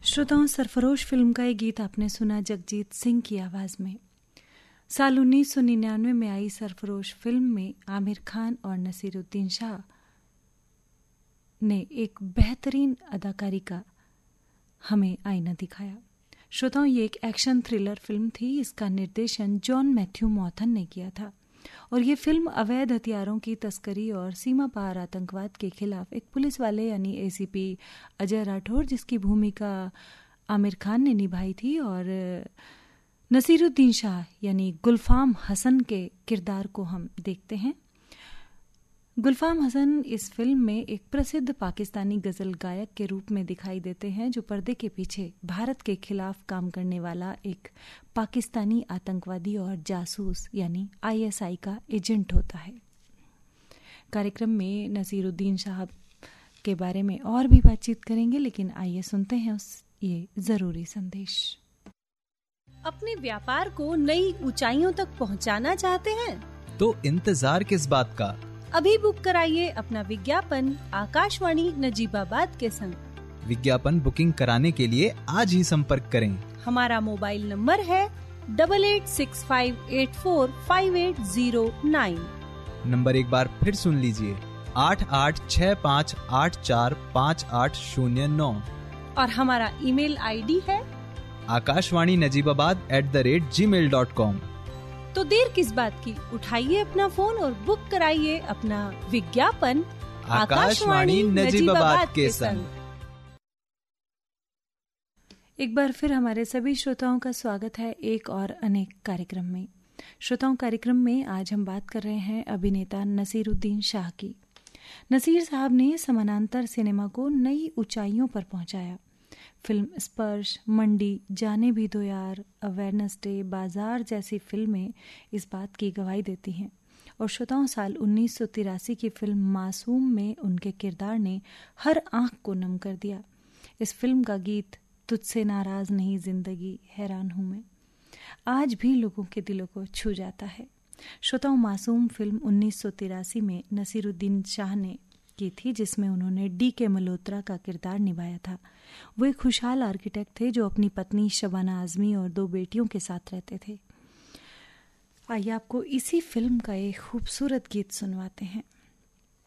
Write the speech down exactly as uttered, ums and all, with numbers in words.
श्रोताओं, सरफरोश फिल्म का एक गीत आपने सुना जगजीत सिंह की आवाज में। साल उन्नीस सौ निन्यानवे में आई सरफरोश फिल्म में आमिर खान और नसीरुद्दीन शाह ने एक बेहतरीन अदाकारी का हमें आईना दिखाया। श्रोताओं, ये एक एक्शन थ्रिलर फिल्म थी। इसका निर्देशन जॉन मैथ्यू मॉथन ने किया था और ये फिल्म अवैध हथियारों की तस्करी और सीमा पार आतंकवाद के खिलाफ एक पुलिस वाले यानी एसीपी अजय राठौर, जिसकी भूमिका आमिर खान ने निभाई थी, और नसीरुद्दीन शाह यानी गुलफाम हसन के किरदार को हम देखते हैं। गुलफाम हसन इस फिल्म में एक प्रसिद्ध पाकिस्तानी गजल गायक के रूप में दिखाई देते हैं, जो पर्दे के पीछे भारत के खिलाफ काम करने वाला एक पाकिस्तानी आतंकवादी और जासूस यानी आईएसआई का एजेंट होता है। कार्यक्रम में नसीरुद्दीन शाह के बारे में और भी बातचीत करेंगे, लेकिन आइए सुनते हैं उस ये जरूरी संदेश। अपने व्यापार को नई ऊंचाइयों तक पहुंचाना चाहते हैं तो इंतजार किस बात का, अभी बुक कराइए अपना विज्ञापन आकाशवाणी नजीबाबाद के संग। विज्ञापन बुकिंग कराने के लिए आज ही संपर्क करें। हमारा मोबाइल नंबर है double eight six five eight four five eight zero nine. Number एक बार फिर सुन लीजिए, आठ आठ छः पाँच आठ चार पाँच आठ शून्य नौ। और हमारा ईमेल आईडी है Akashvani Najibabad at the rate ji mail dot com. तो देर किस बात की, उठाइए अपना फोन और बुक कराइए अपना विज्ञापन आकाशवाणी नजीबाबाद के संग। एक बार फिर हमारे सभी श्रोताओं का स्वागत है एक और अनेक कार्यक्रम में। श्रोताओं, कार्यक्रम में आज हम बात कर रहे हैं अभिनेता नसीरुद्दीन शाह की। नसीर साहब ने समानांतर सिनेमा को नई ऊंचाइयों पर पहुंचाया। फिल्म स्पर्श, मंडी, जाने भी दो यार, अवेयरनेस डे, बाजार जैसी फिल्में इस बात की गवाही देती हैं। और श्रोताओं, साल उन्नीस सौ तिरासी की फिल्म मासूम में उनके किरदार ने हर आंख को नम कर दिया। इस फिल्म का गीत तुझसे नाराज नहीं जिंदगी हैरान हूं मैं आज भी लोगों के दिलों को छू जाता है। श्रोताओं, मासूम फिल्म उन्नीस सौ तिरासी में नसीरुद्दीन शाह ने की थी, जिसमें उन्होंने डी के मल्होत्रा का किरदार निभाया था। वो एक खुशहाल आर्किटेक्ट थे जो अपनी पत्नी शबाना आजमी और दो बेटियों के साथ रहते थे। आइए आपको इसी फिल्म का एक खूबसूरत गीत सुनवाते हैं।